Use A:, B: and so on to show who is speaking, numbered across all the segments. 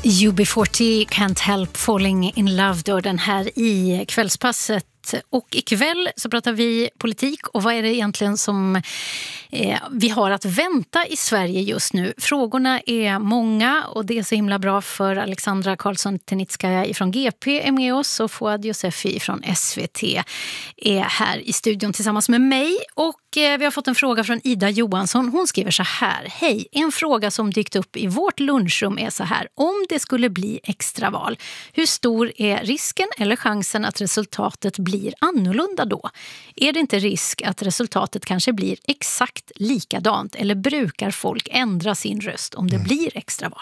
A: UB40 Can't Help Falling in Love, då den här i kvällspasset. Och ikväll så pratar vi politik och vad är det egentligen som vi har att vänta i Sverige just nu. Frågorna är många och det är så himla bra för Alexandra Karlsson-Tenitskaja från GP är med oss och Fouad Yousefi från SVT är här i studion tillsammans med mig. Och vi har fått en fråga från Ida Johansson. Hon skriver så här: hej, en fråga som dykt upp i vårt lunchrum är så här: om det skulle bli extraval, hur stor är risken eller chansen att resultatet blir annorlunda då? Är det inte risk att resultatet kanske blir exakt likadant, eller brukar folk ändra sin röst om det blir extraval?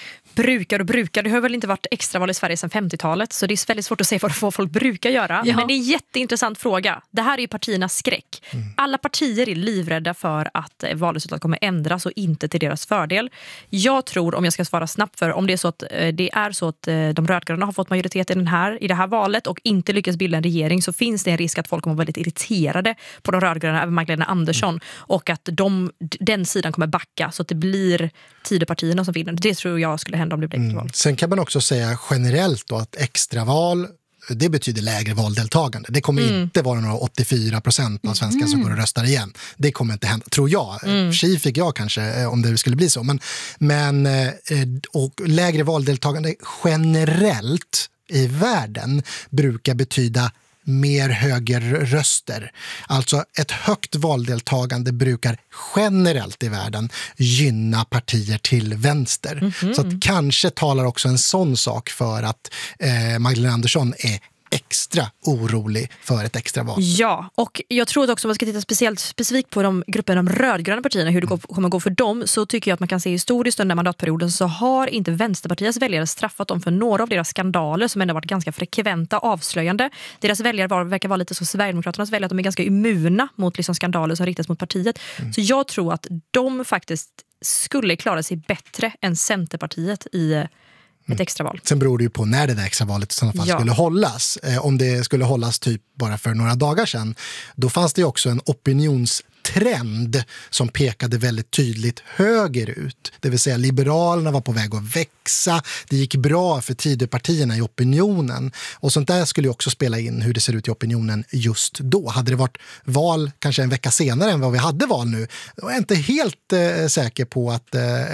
B: Brukar. Det har väl inte varit extraval i Sverige sedan 50-talet, så det är väldigt svårt att säga vad folk brukar göra. Ja. Men det är en jätteintressant fråga. Det här är ju partiernas skräck. Alla partier är livrädda för att valresultatet kommer ändras och inte till deras fördel. Jag tror, om jag ska svara snabbt, för om det är så att de rödgröna har fått majoritet i det här valet och inte lyckas bilda en regering, så finns det en risk att folk kommer vara väldigt irriterade på de rödgröna över Magdalena Andersson och att den sidan kommer backa så att det blir Tidöpartierna som vinner. Det tror jag skulle hända om det blir extraval.
C: Sen kan man också säga generellt då att extraval, det betyder lägre valdeltagande. Det kommer inte vara några 84% av svenskar som går och röstar igen. Det kommer inte hända, tror jag. Tji fick jag kanske om det skulle bli så. Men och lägre valdeltagande generellt i världen brukar betyda mer högerröster. Alltså ett högt valdeltagande brukar generellt i världen gynna partier till vänster. Så att kanske talar också en sån sak för att Magdalena Andersson är extra orolig för ett extra val.
B: Ja, och jag tror att också om man ska titta specifikt på de rödgröna partierna, hur det kommer gå för dem, så tycker jag att man kan se historiskt under mandatperioden så har inte Vänsterpartiets väljare straffat dem för några av deras skandaler som ändå varit ganska frekventa, avslöjande. Deras väljare verkar vara lite så Sverigedemokraternas väljare, att de är ganska immuna mot liksom skandaler som riktas mot partiet. Så jag tror att de faktiskt skulle klara sig bättre än Centerpartiet i ett extraval.
C: Sen beror det ju på när det där extravalet i sådana fall skulle hållas. Om det skulle hållas typ bara för några dagar sedan, då fanns det ju också en opinionstrend som pekade väldigt tydligt högerut. Det vill säga Liberalerna var på väg att växa. Det gick bra för Tidöpartierna i opinionen. Och sånt där skulle ju också spela in hur det ser ut i opinionen just då. Hade det varit val kanske en vecka senare än vad vi hade val nu, då är jag inte helt säker på att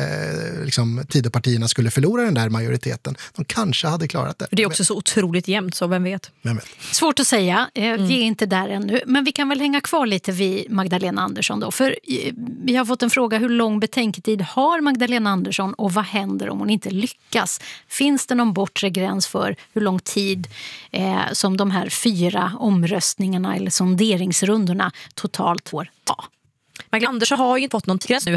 C: liksom Tidöpartierna skulle förlora den där majoriteten. De kanske hade klarat det.
B: Det är också så otroligt jämnt, så vem vet?
A: Svårt att säga, vi är inte där ännu. Men vi kan väl hänga kvar lite vid Magdalena Andersson då. För vi har fått en fråga: hur lång betänketid har Magdalena Andersson och vad händer om hon inte lyckas? Finns det någon bortre gräns för hur lång tid som de här 4 omröstningarna eller sonderingsrundorna totalt får ta?
B: Magdalena Andersson har ju inte fått någon gräns nu